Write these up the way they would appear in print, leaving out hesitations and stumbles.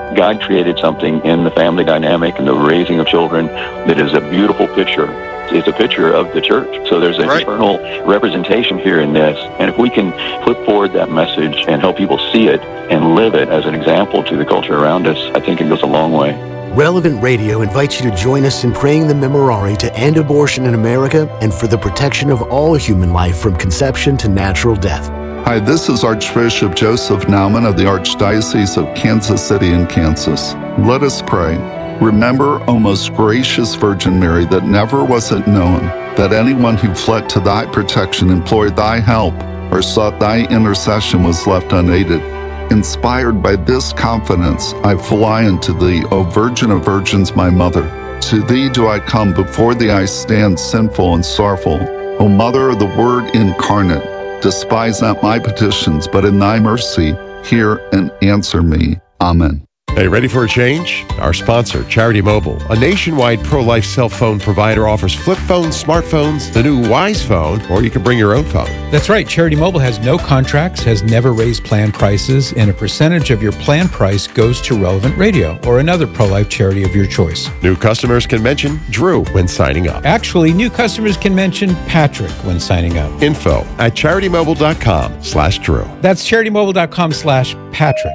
God created something in the family dynamic and the raising of children that is a beautiful picture. It's a picture of the church. So there's an eternal representation here in this. And if we can put forward that message and help people see it and live it as an example to the culture around us, I think it goes a long way. Relevant Radio invites you to join us in praying the Memorare to end abortion in America and for the protection of all human life from conception to natural death. Hi, this is Archbishop Joseph Naumann of the Archdiocese of Kansas City in Kansas. Let us pray. Remember, O most gracious Virgin Mary, that never was it known that anyone who fled to thy protection, implored thy help, or sought thy intercession was left unaided. Inspired by this confidence, I fly unto thee, O Virgin of Virgins, my Mother. To thee do I come, before thee I stand sinful and sorrowful. O Mother of the Word incarnate, despise not my petitions, but in thy mercy hear and answer me. Amen. Hey, ready for a change? Our sponsor, Charity Mobile, a nationwide pro-life cell phone provider, offers flip phones, smartphones, the new Wise phone, or you can bring your own phone. That's right. Charity Mobile has no contracts, has never raised plan prices, and a percentage of your plan price goes to Relevant Radio or another pro-life charity of your choice. New customers can mention Drew when signing up. Actually, new customers can mention Patrick when signing up. Info at CharityMobile.com/Drew. That's CharityMobile.com/Patrick.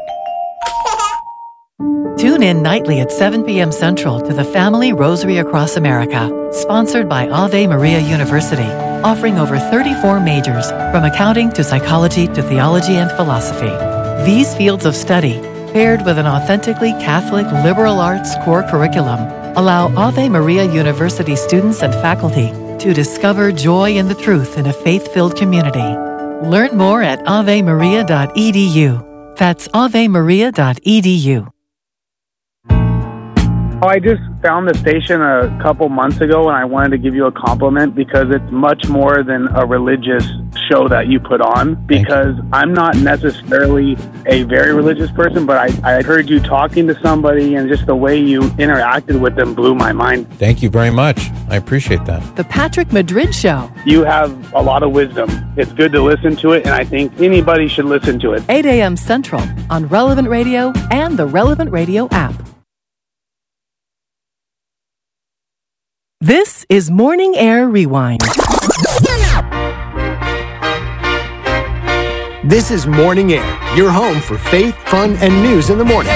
Tune in nightly at 7 p.m. Central to the Family Rosary Across America, sponsored by Ave Maria University, offering over 34 majors, from accounting to psychology to theology and philosophy. These fields of study, paired with an authentically Catholic liberal arts core curriculum, allow Ave Maria University students and faculty to discover joy in the truth in a faith-filled community. Learn more at avemaria.edu. That's avemaria.edu. I just found the station a couple months ago, and I wanted to give you a compliment because it's much more than a religious show that you put on, because I'm not necessarily a very religious person, but I heard you talking to somebody, and just the way you interacted with them blew my mind. Thank you very much. I appreciate that. The Patrick Madrid Show. You have a lot of wisdom. It's good to listen to it, and I think anybody should listen to it. 8 a.m. Central on Relevant Radio and the Relevant Radio app. This is Morning Air Rewind. This is Morning Air, your home for faith, fun, and news in the morning.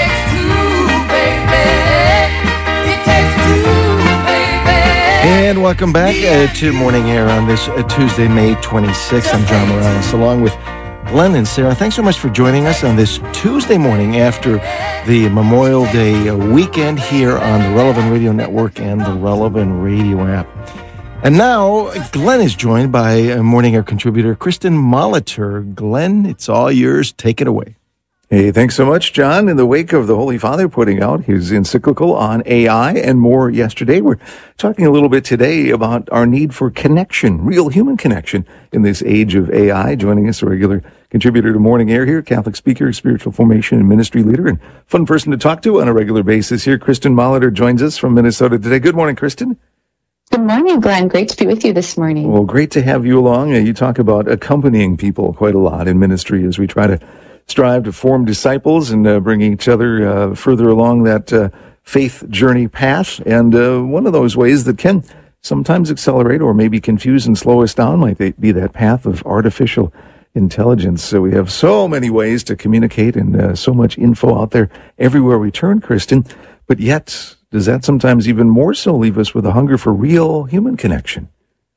And welcome back to Morning Air on this Tuesday, May 26th. I'm John Morales, along with Glenn and Sarah. Thanks so much for joining us on this Tuesday morning after the Memorial Day weekend here on the Relevant Radio Network and the Relevant Radio app. And now, Glenn is joined by Morning Air contributor Kristen Molitor. Glenn, it's all yours. Take it away. Hey, thanks so much, John. In the wake of the Holy Father putting out his encyclical on AI and more yesterday, we're talking a little bit today about our need for connection, real human connection in this age of AI. Joining us, a regular contributor to Morning Air here, Catholic speaker, spiritual formation and ministry leader, and fun person to talk to on a regular basis here. Kristen Molitor joins us from Minnesota today. Good morning, Kristen. Good morning, Glenn. Great to be with you this morning. Well, great to have you along. You talk about accompanying people quite a lot in ministry as we try to strive to form disciples and bring each other further along that faith journey path. And one of those ways that can sometimes accelerate or maybe confuse and slow us down might be that path of artificial intelligence. So we have so many ways to communicate and so much info out there everywhere we turn, Kristen. But yet, does that sometimes even more so leave us with a hunger for real human connection?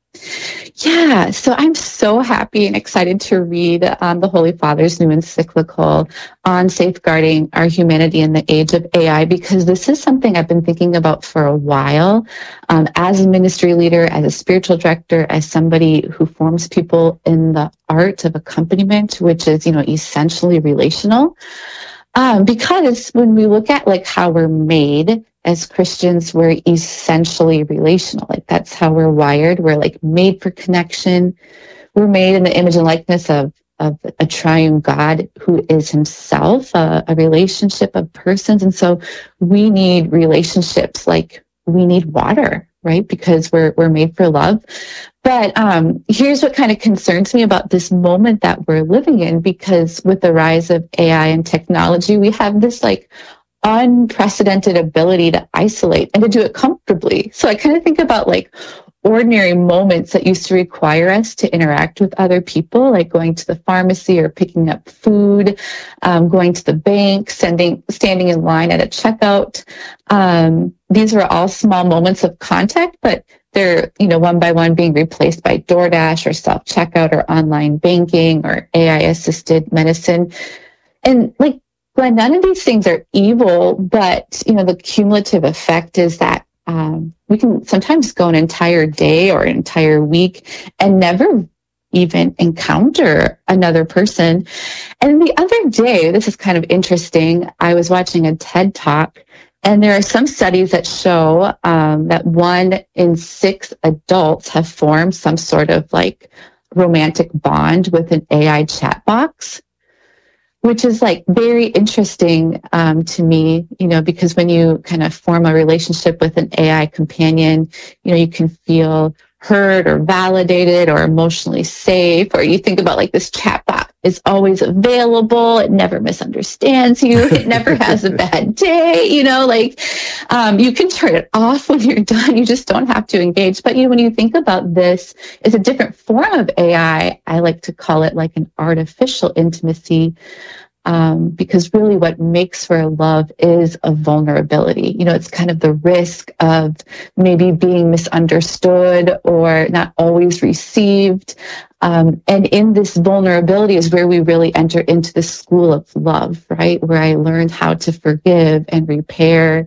Yeah, so I'm so happy and excited to read the Holy Father's new encyclical on safeguarding our humanity in the age of AI, because this is something I've been thinking about for a while as a ministry leader, as a spiritual director, as somebody who forms people in the art of accompaniment, which is, essentially relational. Because when we look at like how we're made as Christians, we're essentially relational. Like that's how we're wired. We're like made for connection. We're made in the image and likeness of a triune God who is himself a relationship of persons. And so we need relationships like we need water, right? Because we're made for love. But here's what kind of concerns me about this moment that we're living in, because with the rise of AI and technology, we have this like unprecedented ability to isolate and to do it comfortably. So I kind of think about like ordinary moments that used to require us to interact with other people, like going to the pharmacy or picking up food, going to the bank, standing in line at a checkout. These were all small moments of contact, but they're, one by one being replaced by DoorDash or self-checkout or online banking or AI-assisted medicine. And like, Glenn, none of these things are evil, but, the cumulative effect is that we can sometimes go an entire day or an entire week and never even encounter another person. And the other day, this is kind of interesting, I was watching a TED Talk, and there are some studies that show that 1 in 6 adults have formed some sort of like romantic bond with an AI chat box, which is like very interesting to me, because when you kind of form a relationship with an AI companion, you can feel heard or validated or emotionally safe, or you think about like this chatbot is always available. It never misunderstands you. It never has a bad day. You can turn it off when you're done. You just don't have to engage. But, when you think about this, it's a different form of AI. I like to call it like an artificial intimacy. Because really what makes for love is a vulnerability. It's kind of the risk of maybe being misunderstood or not always received. And in this vulnerability is where we really enter into the school of love, right? Where I learned how to forgive and repair,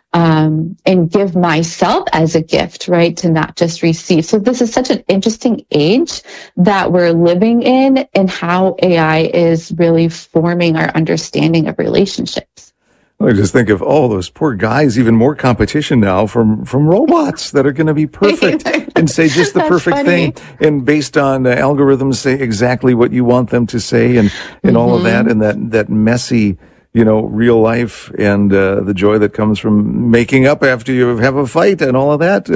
and give myself as a gift, right? To not just receive. So this is such an interesting age that we're living in, and how AI is really forming our understanding of relationships. I just think of, those poor guys, even more competition now from robots that are going to be perfect and say just the perfect thing. And based on algorithms, say exactly what you want them to say and all of that, and that messy, real life and the joy that comes from making up after you have a fight and all of that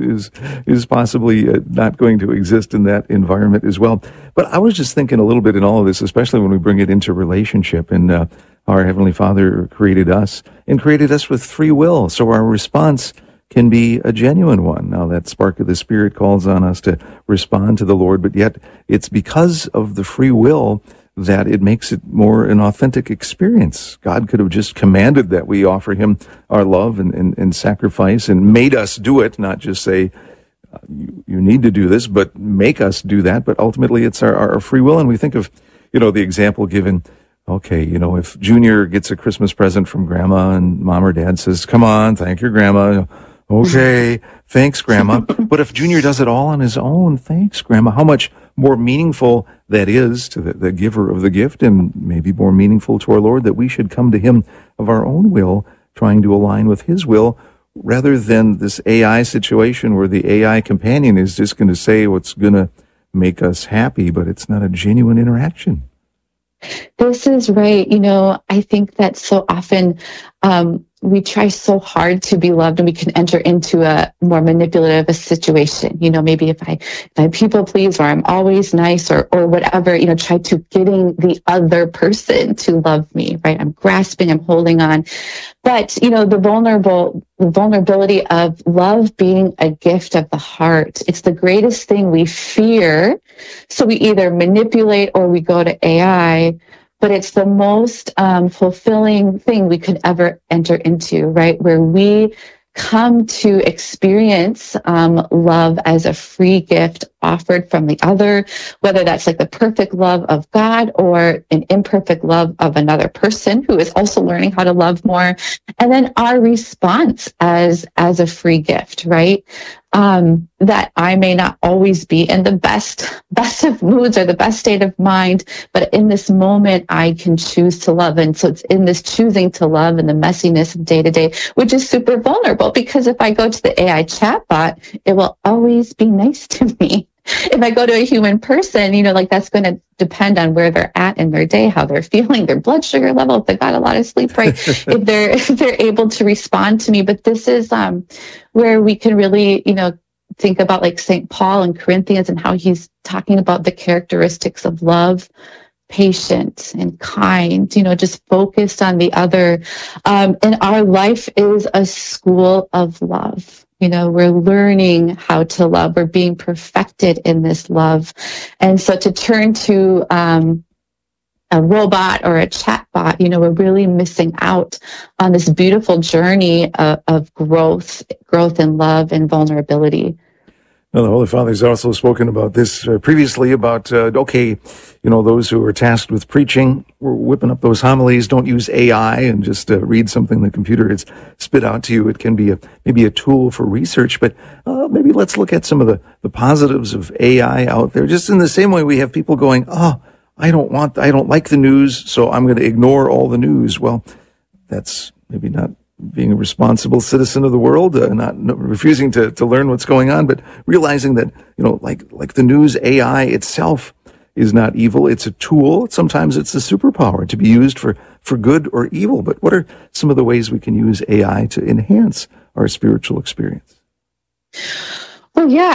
is possibly not going to exist in that environment as well. But I was just thinking a little bit in all of this, especially when we bring it into relationship, and our Heavenly Father created us with free will, so our response can be a genuine one. Now, that spark of the Spirit calls on us to respond to the Lord, but yet it's because of the free will that it makes it more an authentic experience. God could have just commanded that we offer Him our love and sacrifice and made us do it, not just say, you need to do this, but make us do that. But ultimately, it's our free will. And we think of, the example given, if Junior gets a Christmas present from Grandma and Mom or Dad says, come on, thank your Grandma. Okay, thanks, Grandma. But if Junior does it all on his own, thanks, Grandma, how much more meaningful that is to the giver of the gift, and maybe more meaningful to our Lord, that we should come to Him of our own will, trying to align with His will, rather than this AI situation where the AI companion is just going to say what's going to make us happy, but it's not a genuine interaction. This is right. I think that so often we try so hard to be loved, and we can enter into a more manipulative a situation. Maybe if I people please, or I'm always nice, or whatever, try to getting the other person to love me, right? I'm grasping, I'm holding on. But, the vulnerability of love being a gift of the heart, it's the greatest thing we fear. So we either manipulate or we go to AI, but it's the most fulfilling thing we could ever enter into, right? Where we come to experience love as a free gift offered from the other, whether that's like the perfect love of God or an imperfect love of another person who is also learning how to love more. And then our response as a free gift, right? That I may not always be in the best of moods or the best state of mind, but in this moment I can choose to love. And so it's in this choosing to love and the messiness of day to day, which is super vulnerable, because if I go to the AI chatbot, it will always be nice to me. If I go to a human person, that's going to depend on where they're at in their day, how they're feeling, their blood sugar level, if they got a lot of sleep, right? if they're able to respond to me. But this is where we can really, think about like St. Paul in Corinthians and how he's talking about the characteristics of love. patient and kind, just focused on the other. And our life is a school of love. We're learning how to love. We're being perfected in this love. And so to turn to a robot or a chatbot, we're really missing out on this beautiful journey of growth in love and vulnerability. Well, the Holy Father's also spoken about this previously about, those who are tasked with preaching, we're whipping up those homilies, don't use AI and just read something the computer has spit out to you. It can be maybe a tool for research, but maybe let's look at some of the positives of AI out there. Just in the same way we have people going, I don't like the news, so I'm going to ignore all the news. Well, that's maybe not being a responsible citizen of the world, not refusing to learn what's going on, but realizing that, like the news, AI itself is not evil. It's a tool. Sometimes it's a superpower to be used for good or evil. But what are some of the ways we can use AI to enhance our spiritual experience? Well, yeah,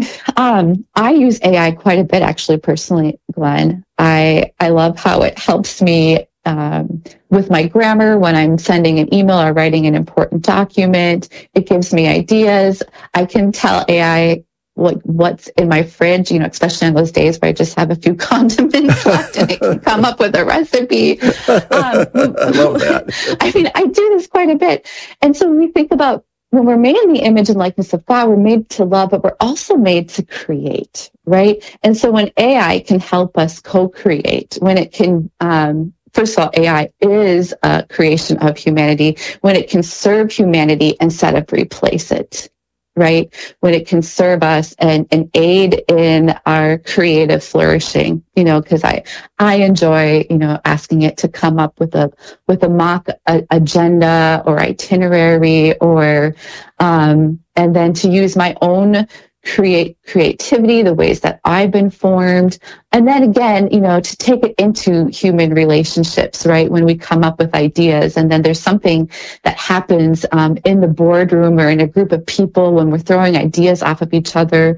I use AI quite a bit, actually, personally, Glenn. I love how it helps me with my grammar when I'm sending an email or writing an important document. It gives me ideas. I can tell AI what's in my fridge, especially on those days where I just have a few condiments left and it can come up with a recipe. I love that. I do this quite a bit. And so when we think about when we're made in the image and likeness of God, we're made to love, but we're also made to create, right? And so when AI can help us co-create, when it can, first of all, AI is a creation of humanity, when it can serve humanity instead of replace it, right? When it can serve us and aid in our creative flourishing, because I enjoy, asking it to come up with a mock agenda or itinerary or, and then to use my own creativity, the ways that I've been formed. And then again, to take it into human relationships, right? When we come up with ideas and then there's something that happens in the boardroom or in a group of people when we're throwing ideas off of each other.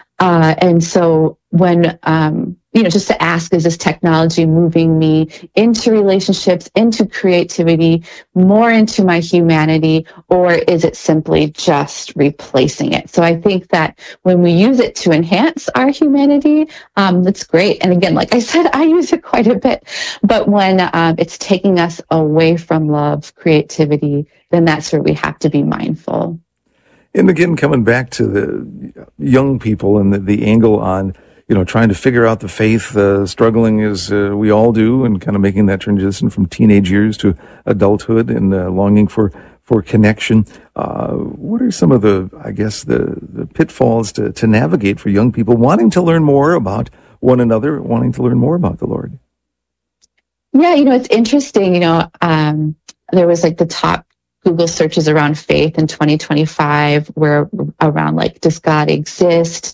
And so when, just to ask, is this technology moving me into relationships, into creativity, more into my humanity, or is it simply just replacing it? So I think that when we use it to enhance our humanity, that's great. And again, like I said, I use it quite a bit. But when it's taking us away from love, creativity, then that's where we have to be mindful. And again, coming back to the young people and the angle on, trying to figure out the faith, struggling as we all do, and kind of making that transition from teenage years to adulthood and longing for connection. What are some of the pitfalls to navigate for young people wanting to learn more about one another, wanting to learn more about the Lord? Yeah, it's interesting. There was the top Google searches around faith in 2025 were around does God exist?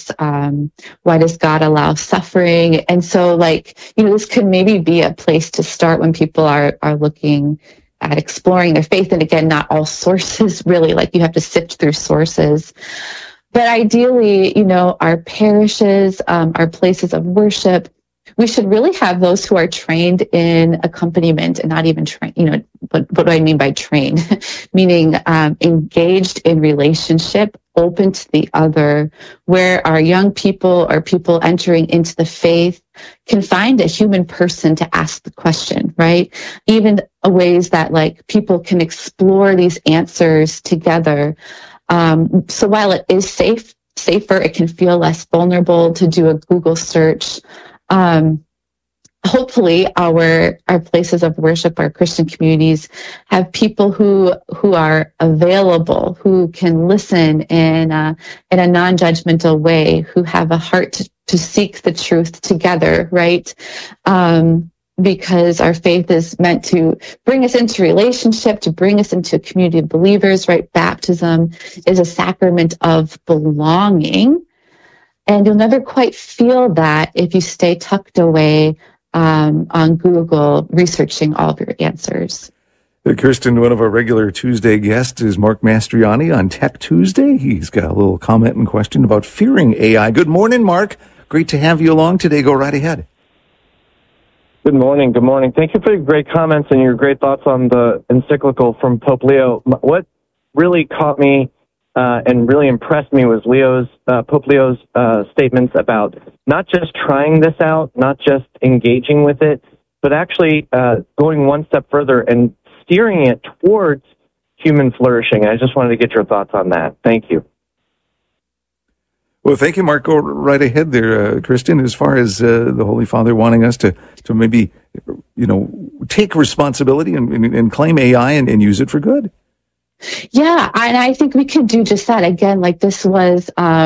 Why does God allow suffering? And so this could maybe be a place to start when people are looking at exploring their faith. And again, not all sources really, you have to sift through sources. But ideally, our parishes, our places of worship, we should really have those who are trained in accompaniment and not even trained, what do I mean by trained? Meaning engaged in relationship, open to the other, where our young people or people entering into the faith can find a human person to ask the question, right? Even ways that people can explore these answers together. So while it is safer, it can feel less vulnerable to do a Google search. Hopefully our places of worship, our Christian communities have people who are available, who can listen in a non-judgmental way, who have a heart to seek the truth together, right? Because our faith is meant to bring us into relationship, to bring us into a community of believers, right? Baptism is a sacrament of belonging. And you'll never quite feel that if you stay tucked away on Google researching all of your answers. Kirsten, one of our regular Tuesday guests is Mark Mastriani on Tech Tuesday. He's got a little comment and question about fearing AI. Good morning, Mark. Great to have you along today. Go right ahead. Good morning. Good morning. Thank you for your great comments and your great thoughts on the encyclical from Pope Leo. What really caught me and really impressed me was Pope Leo's statements about not just trying this out, not just engaging with it, but actually going one step further and steering it towards human flourishing. I just wanted to get your thoughts on that. Thank you. Well, thank you, Mark. Go right ahead there, Kristen, as far as the Holy Father wanting us to maybe, take responsibility and claim AI and use it for good. Yeah, and I think we can do just that. Again, like this was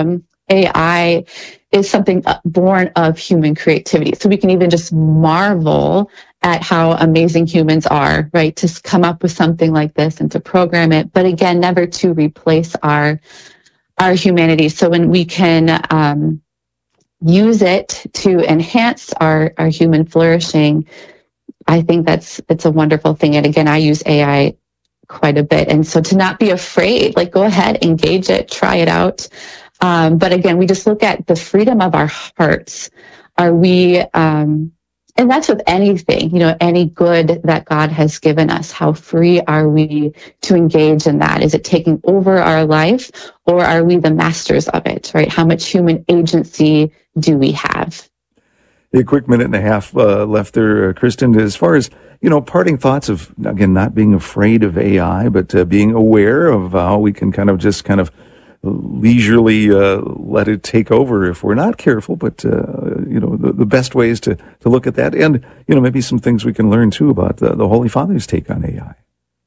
AI is something born of human creativity. So we can even just marvel at how amazing humans are, right? To come up with something like this and to program it. But again, never to replace our humanity. So when we can use it to enhance our human flourishing, I think it's a wonderful thing. And again, I use AI quite a bit. And so to not be afraid, like go ahead, engage it, try it out. But again, we just look at the freedom of our hearts. Are we, and that's with anything, any good that God has given us. How free are we to engage in that? Is it taking over our life, or are we the masters of it, right? How much human agency do we have? A quick minute and a half left there, Kristen. As far as, parting thoughts of, again, not being afraid of AI, but being aware of how we can kind of leisurely let it take over if we're not careful, but the best ways to look at that, and maybe some things we can learn too about the Holy Father's take on AI.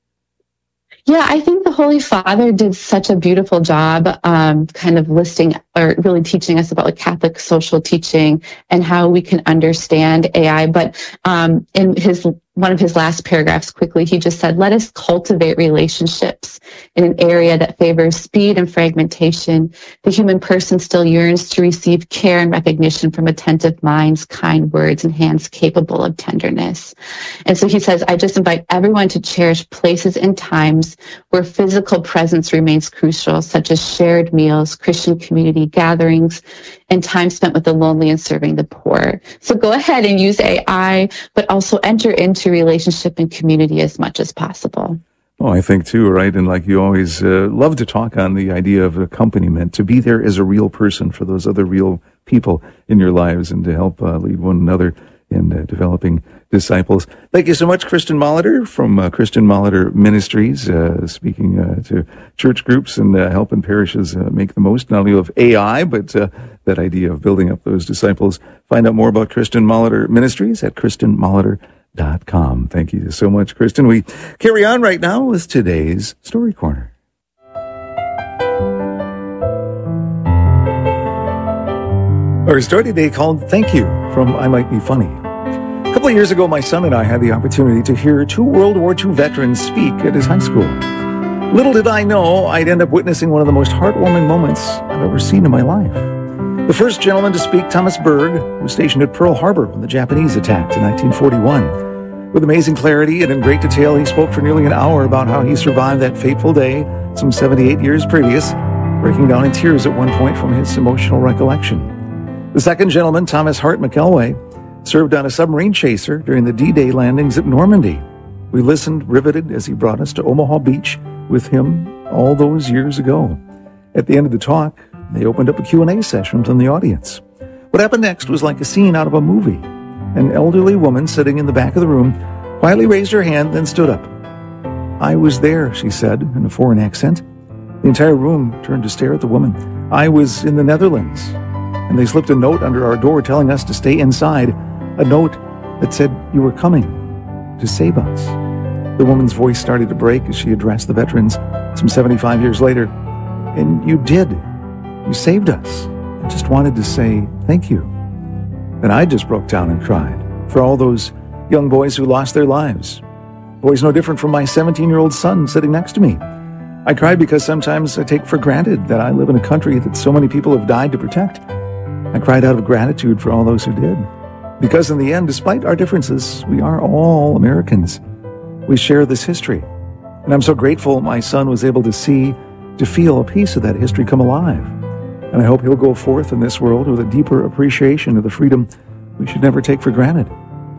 Yeah, I think the Holy Father did such a beautiful job kind of listing or really teaching us about like Catholic social teaching and how we can understand AI. But in one of his last paragraphs quickly, he just said, let us cultivate relationships in an area that favors speed and fragmentation. The human person still yearns to receive care and recognition from attentive minds, kind words, and hands capable of tenderness. And so he says, I just invite everyone to cherish places and times where physical presence remains crucial, such as shared meals, Christian community gatherings, and time spent with the lonely and serving the poor. So go ahead and use AI, but also enter into relationship and community as much as possible. Oh, I think too, right? And like you always love to talk on the idea of accompaniment, to be there as a real person for those other real people in your lives and to help lead one another in developing disciples. Thank you so much, Kristen Molitor from Kristen Molitor Ministries, speaking to church groups and helping parishes make the most not only of AI, but that idea of building up those disciples. Find out more about Kristen Molitor Ministries at KristenMolitor.com. Thank you so much, Kristen. We carry on right now with today's Story Corner. Our story today called Thank You from I Might Be Funny. A couple of years ago, my son and I had the opportunity to hear 2 World War II veterans speak at his high school. Little did I know I'd end up witnessing one of the most heartwarming moments I've ever seen in my life. The first gentleman to speak, Thomas Berg, was stationed at Pearl Harbor when the Japanese attacked in 1941. With amazing clarity and in great detail, he spoke for nearly an hour about how he survived that fateful day some 78 years previous, breaking down in tears at one point from his emotional recollection. The second gentleman, Thomas Hart McElway, served on a submarine chaser during the D-Day landings at Normandy. We listened, riveted, as he brought us to Omaha Beach with him all those years ago. At the end of the talk, they opened up a Q&A session from the audience. What happened next was like a scene out of a movie. An elderly woman sitting in the back of the room quietly raised her hand, then stood up. I was there, she said, in a foreign accent. The entire room turned to stare at the woman. I was in the Netherlands, and they slipped a note under our door telling us to stay inside, a note that said you were coming to save us. The woman's voice started to break as she addressed the veterans some 75 years later. And you did. You saved us. I just wanted to say thank you. And I just broke down and cried for all those young boys who lost their lives. Boys no different from my 17-year-old son sitting next to me. I cried because sometimes I take for granted that I live in a country that so many people have died to protect. I cried out of gratitude for all those who did. Because in the end, despite our differences, we are all Americans. We share this history. And I'm so grateful my son was able to feel a piece of that history come alive. And I hope he'll go forth in this world with a deeper appreciation of the freedom we should never take for granted.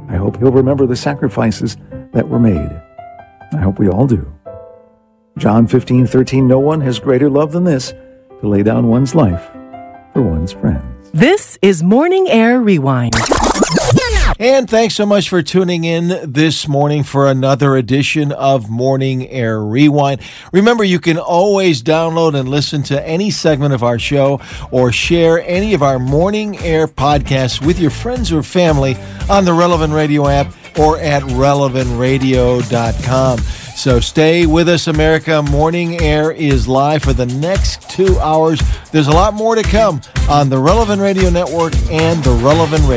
I hope he'll remember the sacrifices that were made. I hope we all do. John 15:13, no one has greater love than this, to lay down one's life for one's friends. This is Morning Air Rewind. And thanks so much for tuning in this morning for another edition of Morning Air Rewind. Remember, you can always download and listen to any segment of our show or share any of our Morning Air podcasts with your friends or family on the Relevant Radio app or at relevantradio.com. So stay with us, America. Morning Air is live for the next 2 hours. There's a lot more to come on the Relevant Radio Network and the Relevant Radio.